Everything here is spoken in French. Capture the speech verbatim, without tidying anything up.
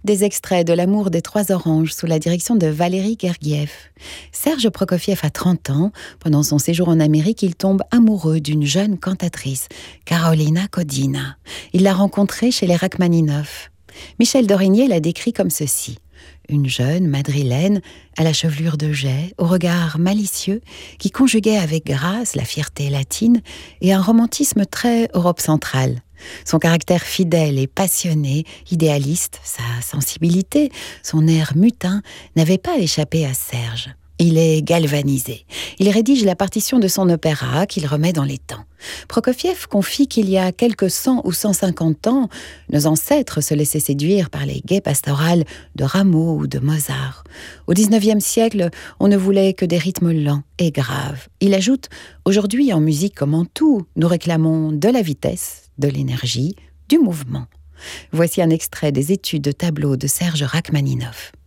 des extraits de L'amour des trois oranges sous la direction de Valéry Gergiev. Serge Prokofiev a trente ans. Pendant son séjour en Amérique, il tombe amoureux d'une jeune cantatrice, Karolina Kodina. Il l'a rencontrée chez les Rachmaninoff. Michel Dorigné l'a décrit comme ceci. Une jeune madrilène, à la chevelure de jais, au regard malicieux, qui conjuguait avec grâce la fierté latine et un romantisme très Europe centrale. Son caractère fidèle et passionné, idéaliste, sa sensibilité, son air mutin, n'avaient pas échappé à Serge. Il est galvanisé. Il rédige la partition de son opéra qu'il remet dans les temps. Prokofiev confie qu'il y a quelques cent ou cent cinquante ans, nos ancêtres se laissaient séduire par les gaies pastorales de Rameau ou de Mozart. Au dix-neuvième siècle, on ne voulait que des rythmes lents et graves. Il ajoute « Aujourd'hui, en musique comme en tout, nous réclamons de la vitesse, de l'énergie, du mouvement ». Voici un extrait des études de tableau de Serge Rachmaninoff.